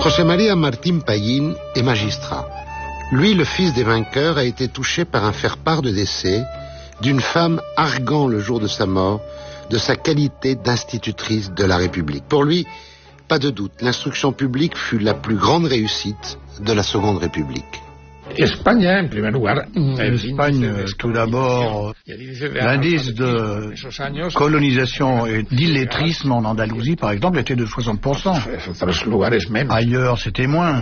José María Martín Pallín est magistrat. Lui, le fils des vainqueurs, a été touché par un faire-part de décès d'une femme arguant le jour de sa mort de sa qualité d'institutrice de la République. Pour lui, pas de doute, l'instruction publique fut la plus grande réussite de la Seconde République. Espagne, tout d'abord, l'indice de colonisation et d'illettrisme en Andalousie, par exemple, était de 60%. Ailleurs, c'était moins.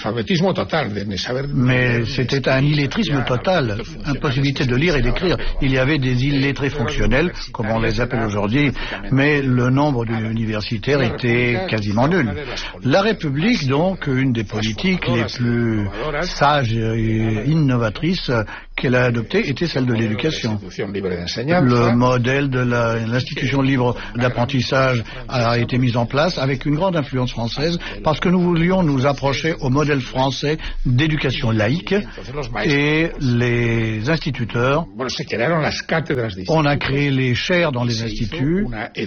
Mais c'était un illettrisme total, impossibilité de lire et d'écrire. Il y avait des illettrés fonctionnels, comme on les appelle aujourd'hui, mais le nombre d'universitaires était quasiment nul. La République, donc, une des politiques les plus sages et innovatrice qu'elle a adoptée était celle de l'éducation. Le modèle de l'institution libre d'apprentissage a été mis en place avec une grande influence française parce que nous voulions nous approcher au modèle français d'éducation laïque et les instituteurs. On a créé les chaires dans les instituts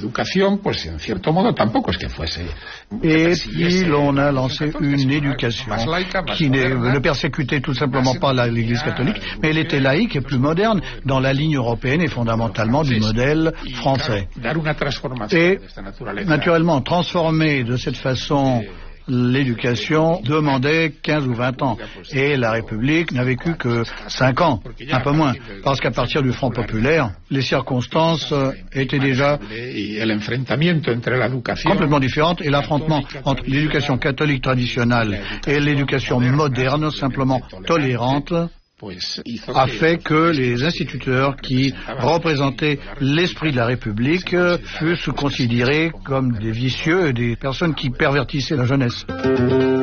et puis on a lancé une éducation qui ne persécutait tout simplement pas l'Église catholique, mais elle était laïque et plus moderne dans la ligne européenne et fondamentalement du modèle français. Et naturellement, transformer de cette façon l'éducation demandait 15 ou 20 ans. Et la République n'a vécu que 5 ans, un peu moins. Parce qu'à partir du Front populaire, les circonstances étaient déjà complètement différentes et l'affrontement entre l'éducation catholique traditionnelle et l'éducation moderne, simplement tolérante, a fait que les instituteurs qui représentaient l'esprit de la République fussent considérés comme des vicieux et des personnes qui pervertissaient la jeunesse.